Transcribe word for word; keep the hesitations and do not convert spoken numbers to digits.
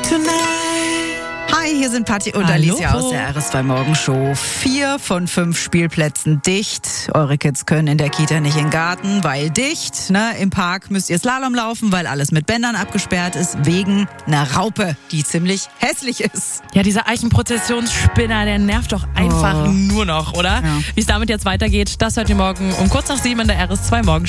Hi, hier sind Patti und Hallo. Alicia aus der R S zwei Morgenshow. Vier von fünf Spielplätzen dicht. Eure Kids können in der Kita nicht in den Garten, weil dicht. Ne? Im Park müsst ihr Slalom laufen, weil alles mit Bändern abgesperrt ist, wegen einer Raupe, die ziemlich hässlich ist. Ja, dieser Eichenprozessionsspinner, der nervt doch einfach Oh. nur noch, oder? Ja. Wie es damit jetzt weitergeht, das hört ihr morgen um kurz nach sieben in der R S zwei Morgenshow.